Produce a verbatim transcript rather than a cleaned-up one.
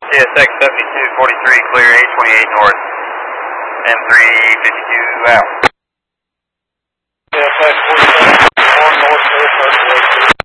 C S X seventy-two forty-three, clear eight twenty-eight north. M three fifty-two out.